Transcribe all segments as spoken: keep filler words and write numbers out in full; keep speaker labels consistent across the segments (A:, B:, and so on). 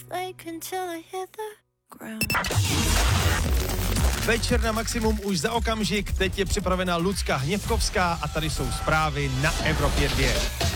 A: Večer na maximum už za okamžik, teď je připravena Lucka Hněvkovská a tady jsou zprávy na Evropě dva.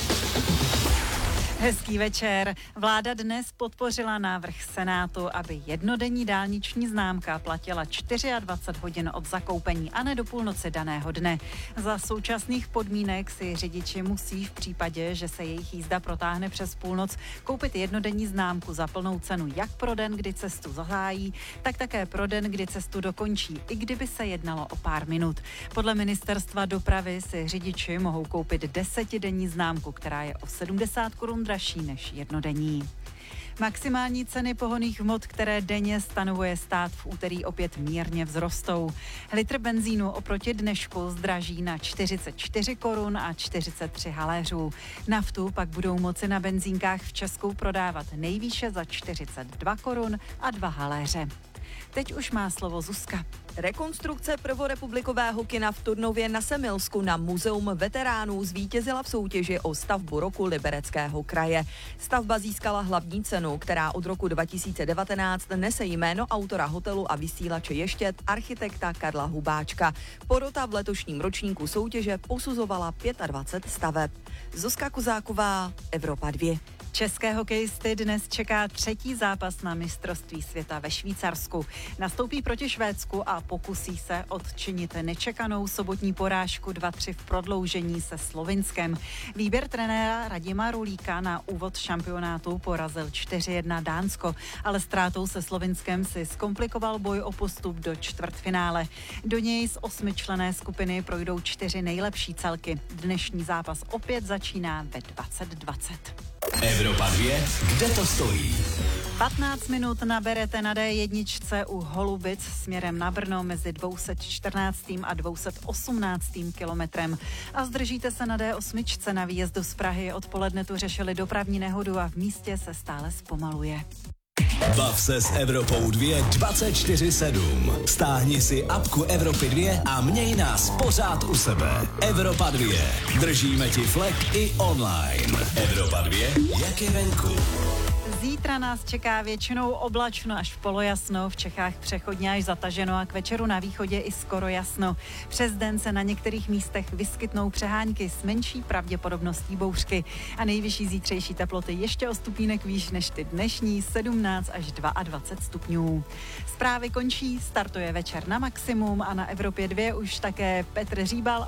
B: Hezký večer. Vláda dnes podpořila návrh Senátu, aby jednodenní dálniční známka platila dvacet čtyři hodin od zakoupení a ne do půlnoci daného dne. Za současných podmínek si řidiči musí v případě, že se jejich jízda protáhne přes půlnoc, koupit jednodenní známku za plnou cenu jak pro den, kdy cestu zahájí, tak také pro den, kdy cestu dokončí, i kdyby se jednalo o pár minut. Podle ministerstva dopravy si řidiči mohou koupit desetidenní známku, která je o sedmdesát korun dražší než jednodenní. Maximální ceny pohonných hmot, které denně stanovuje stát, v úterý opět mírně vzrostou. Litr benzínu oproti dnešku zdraží na čtyřicet čtyři korun a čtyřicet tři haléřů. Naftu pak budou moci na benzínkách v Česku prodávat nejvýše za čtyřicet dva korun a dva haléře. Teď už má slovo Zuzka.
C: Rekonstrukce prvorepublikového kina v Turnově na Semilsku na Muzeum veteránů zvítězila v soutěži o stavbu roku Libereckého kraje. Stavba získala hlavní cenu, která od roku dva tisíce devatenáct nese jméno autora hotelu a vysílače Ještěd, architekta Karla Hubáčka. Porota v letošním ročníku soutěže posuzovala dvacet pět staveb. Zuzka Kuzáková, Evropa dva.
B: České hokejisty dnes čeká třetí zápas na mistrovství světa ve Švýcarsku. Nastoupí proti Švédsku a pokusí se odčinit nečekanou sobotní porážku dva tři v prodloužení se Slovinskem. Výběr trenéra Radima Rulíka na úvod šampionátu porazil čtyři jedna Dánsko, ale ztrátou se Slovinskem si zkomplikoval boj o postup do čtvrtfinále. Do něj z osmičlenné skupiny projdou čtyři nejlepší celky. Dnešní zápas opět začíná ve dvacet dvacet.
D: Evropa dva, kde to stojí?
B: patnáct minut naberete na dé jedna u Holubic směrem na Brno mezi dvě stě čtrnáct a dvě stě osmnáct kilometrem a zdržíte se na dé osm na výjezdu z Prahy. Odpoledne tu řešili dopravní nehodu a v místě se stále zpomaluje.
D: Bav se s Evropou dva dvacet čtyři sedm. Stáhni si apku Evropy dva a měj nás pořád u sebe. Evropa dva. Držíme ti flek i online. Evropa dva, jak je venku.
B: Zítra nás čeká většinou oblačno až polojasno, v Čechách přechodně až zataženo a k večeru na východě i skoro jasno. Přes den se na některých místech vyskytnou přehánky s menší pravděpodobností bouřky a nejvyšší zítřejší teploty ještě o stupínek výš než ty dnešní, sedmnáct až dvacet dva stupňů. Zprávy končí, startuje večer na maximum a na Evropě dva už také Petr Říbal